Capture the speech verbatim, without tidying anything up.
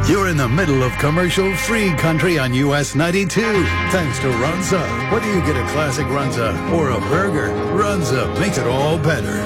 You're in the middle of commercial-free country on U S ninety-two. Thanks to Runza. Whether you get a classic Runza or a burger, Runza makes it all better.